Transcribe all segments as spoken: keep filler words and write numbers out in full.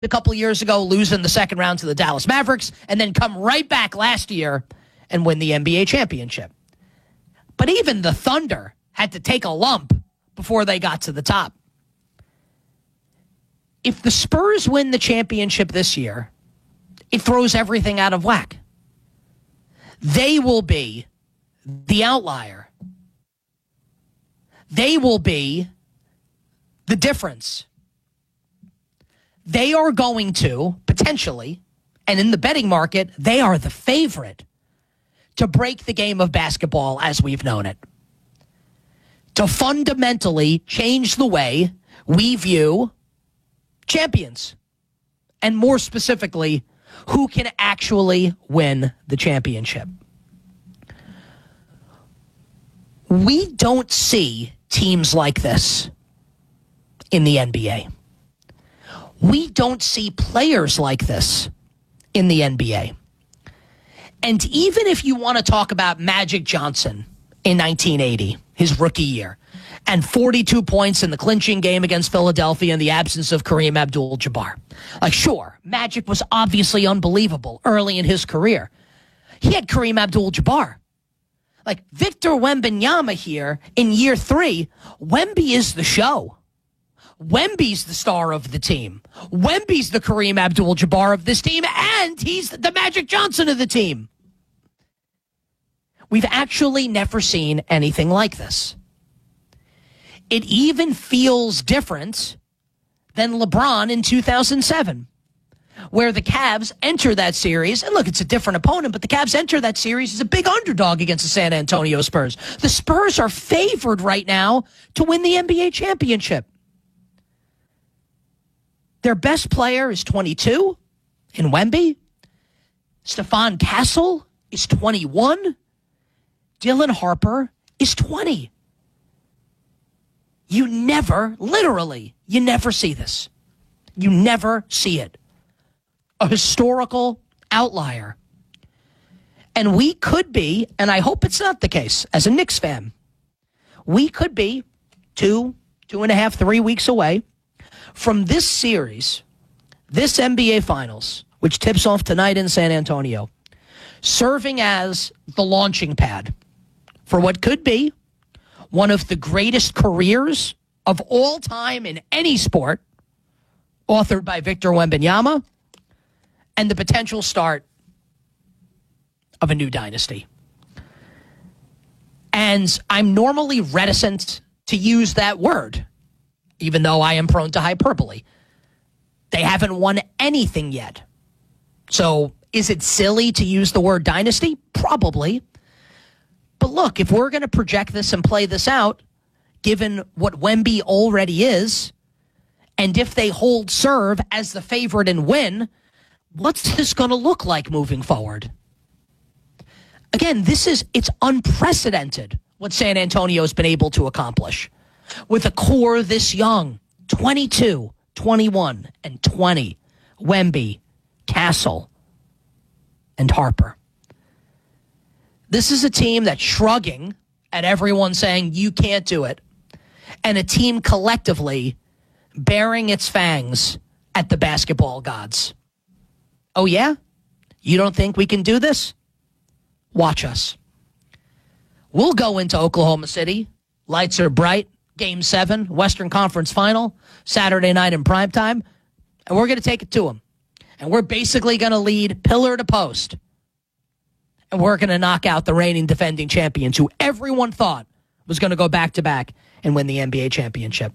a couple of years ago, losing the second round to the Dallas Mavericks, and then come right back last year and win the N B A championship. But even the Thunder had to take a lump before they got to the top. If the Spurs win the championship this year, it throws everything out of whack. They will be the outlier. They will be the difference. They are going to, potentially, and in the betting market, they are the favorite to break the game of basketball as we've known it. To fundamentally change the way we view champions. And more specifically, who can actually win the championship. We don't see teams like this in the N B A. We don't see players like this in the N B A. And even if you want to talk about Magic Johnson in nineteen eighty, his rookie year, and forty-two points in the clinching game against Philadelphia in the absence of Kareem Abdul-Jabbar. Like, sure, Magic was obviously unbelievable early in his career. He had Kareem Abdul-Jabbar. Like, Victor Wembanyama here in year three, Wemby is the show. Wemby's the star of the team. Wemby's the Kareem Abdul-Jabbar of this team, and he's the Magic Johnson of the team. We've actually never seen anything like this. It even feels different than LeBron in two thousand seven, where the Cavs enter that series. And look, it's a different opponent, but the Cavs enter that series as a big underdog against the San Antonio Spurs. The Spurs are favored right now to win the N B A championship. Their best player is twenty-two in Wemby. Stephon Castle is twenty-one. Dylan Harper is twenty. You never, literally, you never see this. You never see it. A historical outlier. And we could be, and I hope it's not the case, as a Knicks fan, we could be two, two and a half, three weeks away from this series, this N B A Finals, which tips off tonight in San Antonio, serving as the launching pad for what could be one of the greatest careers of all time in any sport, authored by Victor Wembanyama, and the potential start of a new dynasty. And I'm normally reticent to use that word, even though I am prone to hyperbole. They haven't won anything yet. So is it silly to use the word dynasty? Probably. But look, if we're going to project this and play this out, given what Wemby already is, and if they hold serve as the favorite and win, what's this going to look like moving forward? Again, this is, it's unprecedented what San Antonio's been able to accomplish. With a core this young, twenty-two, twenty-one, and twenty, Wemby, Castle, and Harper. This is a team that's shrugging at everyone saying, you can't do it. And a team collectively bearing its fangs at the basketball gods. Oh, yeah? You don't think we can do this? Watch us. We'll go into Oklahoma City. Lights are bright. Game seven, Western Conference Final, Saturday night in primetime. And we're going to take it to them. And we're basically going to lead pillar to post. And we're going to knock out the reigning defending champions who everyone thought was going to go back-to-back and win the N B A championship.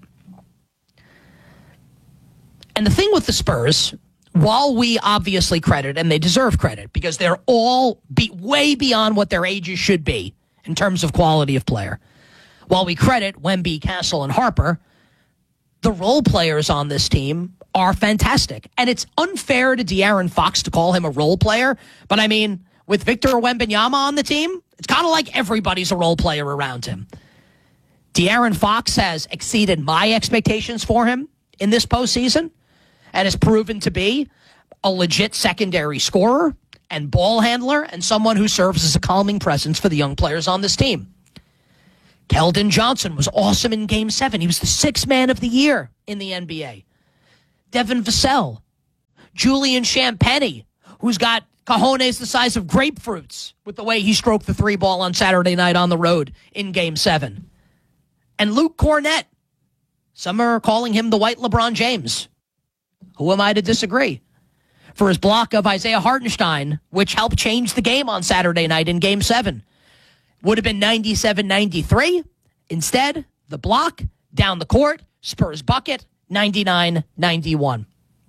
And the thing with the Spurs, while we obviously credit, and they deserve credit, because they're all be way beyond what their ages should be in terms of quality of player. While we credit Wemby, Castle, and Harper, the role players on this team are fantastic. And it's unfair to De'Aaron Fox to call him a role player, but I mean, with Victor Wembanyama on the team, it's kind of like everybody's a role player around him. De'Aaron Fox has exceeded my expectations for him in this postseason and has proven to be a legit secondary scorer and ball handler and someone who serves as a calming presence for the young players on this team. Keldon Johnson was awesome in Game seven. He was the sixth man of the year in the N B A. Devin Vassell Julian Champagny, who's got cojones the size of grapefruits with the way he stroked the three ball on Saturday night on the road in Game seven. And Luke Cornett. Some are calling him the white LeBron James. Who am I to disagree? For his block of Isaiah Hartenstein, which helped change the game on Saturday night in Game seven. Would have been ninety-seven ninety-three. Instead, the block, down the court, Spurs bucket, ninety-nine ninety-one.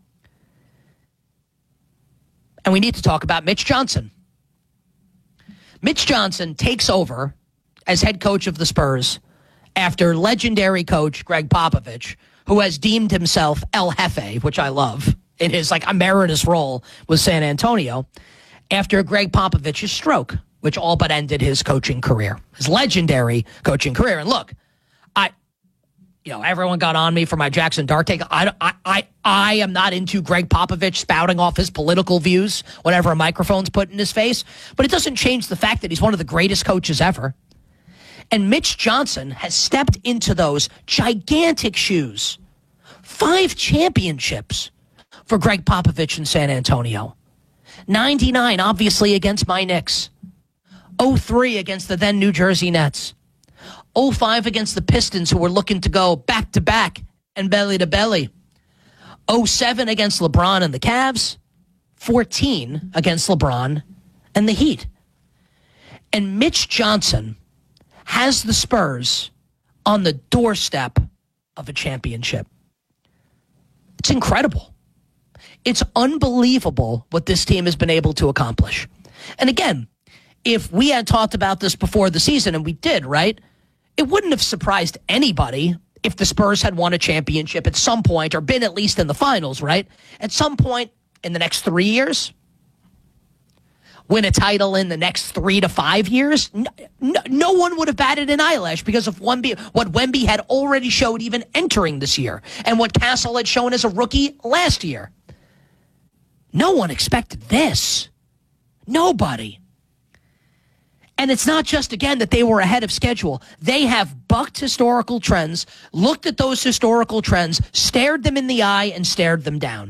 And we need to talk about Mitch Johnson. Mitch Johnson takes over as head coach of the Spurs after legendary coach Greg Popovich, who has deemed himself El Jefe, which I love, in his like emeritus role with San Antonio, after Greg Popovich's stroke, which all but ended his coaching career, his legendary coaching career. And look, I, you know, everyone got on me for my Jackson Dart take. I, I, I, I am not into Greg Popovich spouting off his political views whenever a microphone's put in his face, but it doesn't change the fact that he's one of the greatest coaches ever. And Mitch Johnson has stepped into those gigantic shoes. Five championships for Greg Popovich in San Antonio. ninety-nine, obviously, against my Knicks. oh three against the then New Jersey Nets. oh five against the Pistons, who were looking to go back-to-back and belly-to-belly. oh seven against LeBron and the Cavs. fourteen against LeBron and the Heat. And Mitch Johnson has the Spurs on the doorstep of a championship. It's incredible. It's unbelievable what this team has been able to accomplish. And again, if we had talked about this before the season, and we did, right, it wouldn't have surprised anybody if the Spurs had won a championship at some point or been at least in the finals, right? At some point in the next three years. Win a title in the next three to five years, no, no, no one would have batted an eyelash because of Wemby, what Wemby had already showed even entering this year and what Castle had shown as a rookie last year. No one expected this. Nobody. And it's not just, again, that they were ahead of schedule. They have bucked historical trends, looked at those historical trends, stared them in the eye, and stared them down.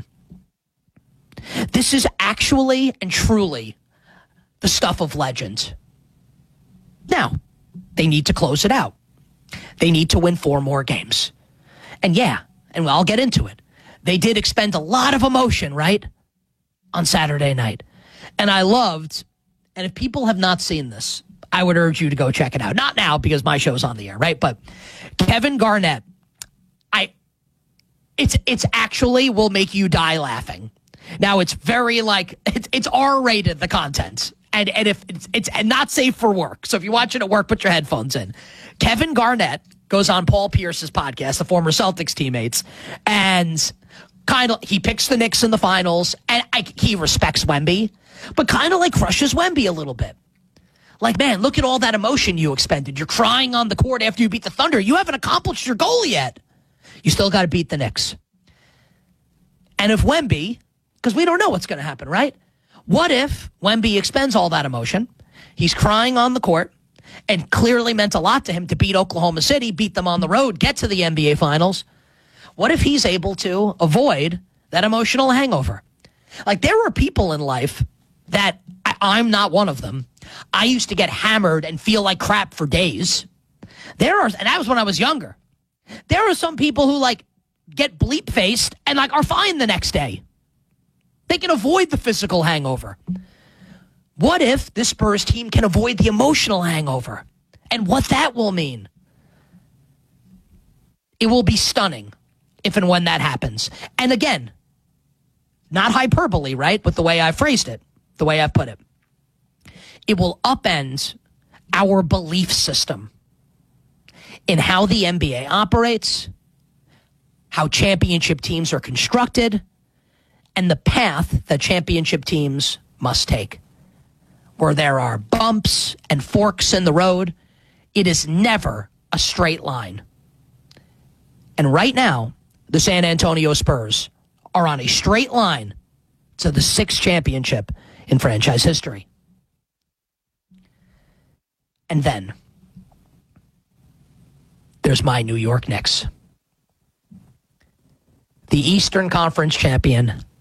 This is actually and truly the stuff of legend. Now, they need to close it out. They need to win four more games. And yeah, and I'll get into it. They did expend a lot of emotion, right, on Saturday night. And I loved, and if people have not seen this, I would urge you to go check it out. Not now because my show's on the air, right? But Kevin Garnett, I, it's it's actually will make you die laughing. Now it's very like it's it's R-rated, the content. And and if it's, it's and not safe for work. So if you watch it at work, put your headphones in. Kevin Garnett goes on Paul Pierce's podcast, the former Celtics teammates, and kind of he picks the Knicks in the finals, and I, he respects Wemby, but kind of like crushes Wemby a little bit. Like, man, look at all that emotion you expended. You're crying on the court after you beat the Thunder. You haven't accomplished your goal yet. You still got to beat the Knicks. And if Wemby, because we don't know what's going to happen, right? What if Wemby expends all that emotion? He's crying on the court and clearly meant a lot to him to beat Oklahoma City, beat them on the road, get to the N B A Finals. What if he's able to avoid that emotional hangover? Like, there are people in life that I, I'm not one of them. I used to get hammered and feel like crap for days. There are, and that was when I was younger. There are some people who like get bleep faced and like are fine the next day. They can avoid the physical hangover. What if this Spurs team can avoid the emotional hangover? And what that will mean? It will be stunning if and when that happens. And again, not hyperbole, right? With the way I phrased it, the way I've put it. It will upend our belief system in how the N B A operates, how championship teams are constructed, and the path that championship teams must take. Where there are bumps and forks in the road, it is never a straight line. And right now, the San Antonio Spurs are on a straight line to the sixth championship in franchise history. And then there's my New York Knicks. The Eastern Conference champion,